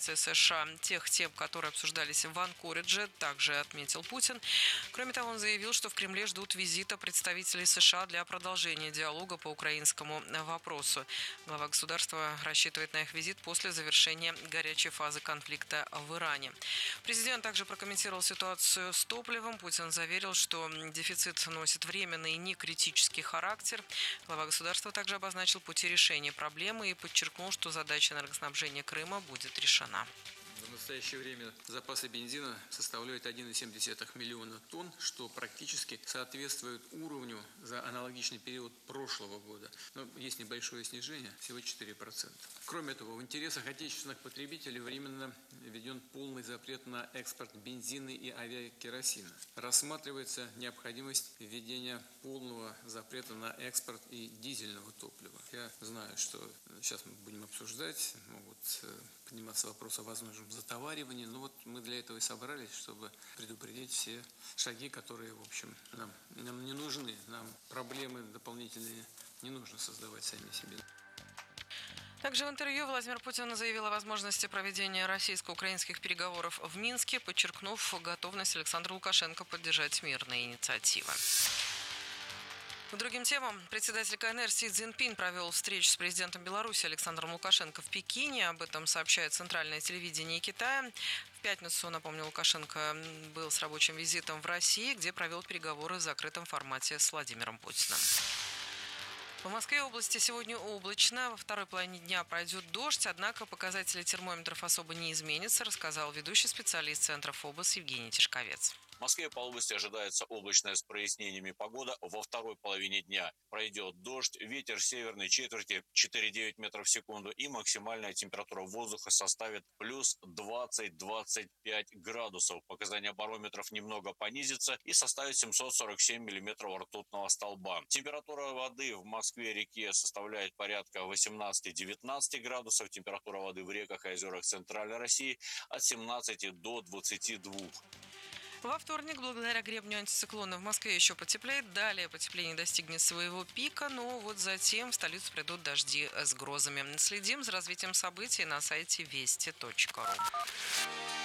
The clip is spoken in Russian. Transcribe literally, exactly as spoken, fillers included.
делегацией США тех тем, которые обсуждались в Анкоридже, также отметил Путин. Кроме того, он заявил, что в Кремле ждут визита представителей США для продолжения диалога по украинскому вопросу. Глава государства рассчитывает на их визит после завершения горячей фазы конфликта в Иране. Президент также прокомментировал ситуацию с топливом. Путин заверил, что дефицит носит временный и некритический характер. Глава государства также обозначил пути решения проблемы и подчеркнул, что задача энергоснабжения Крыма будет решена. В настоящее время запасы бензина составляют один целых семь десятых миллиона тонн, что практически соответствует уровню за аналогичный период прошлого года. Но есть небольшое снижение, всего четыре процента. Кроме того, в интересах отечественных потребителей временно введен полный запрет на экспорт бензина и авиакеросина. Рассматривается необходимость введения полного запрета на экспорт и дизельного топлива. Я знаю, что сейчас мы будем обсуждать, могут подниматься вопросы о возможном затоваривании. Но вот мы для этого и собрались, чтобы предупредить все шаги, которые, в общем, нам, нам не нужны. Нам проблемы дополнительные не нужно создавать сами себе. Также в интервью Владимир Путин заявил о возможности проведения российско-украинских переговоров в Минске, подчеркнув готовность Александра Лукашенко поддержать мирные инициативы. К другим темам. Председатель КНР Си Цзиньпин провел встречу с президентом Беларуси Александром Лукашенко в Пекине. Об этом сообщает центральное телевидение Китая. В пятницу, напомню, Лукашенко был с рабочим визитом в России, где провел переговоры в закрытом формате с Владимиром Путиным. В Москве и области сегодня облачно. Во второй половине дня пройдет дождь, однако показатели термометров особо не изменятся, рассказал ведущий специалист Центра ФОБОС Евгений Тишковец. В Москве по области ожидается облачная с прояснениями погода. Во второй половине дня пройдет дождь, ветер северной четверти четыре целых девять десятых метров в секунду и максимальная температура воздуха составит плюс двадцать - двадцать пять градусов. Показания барометров немного понизится и составит семьсот сорок семь миллиметров ртутного столба. Температура воды в Москве-реке составляет порядка восемнадцать - девятнадцать градусов. Температура воды в реках и озерах Центральной России от семнадцати до двадцати двух. Во вторник, благодаря гребню антициклона, в Москве еще потеплеет. Далее потепление достигнет своего пика, но вот затем в столицу придут дожди с грозами. Следим за развитием событий на сайте вести точка ру.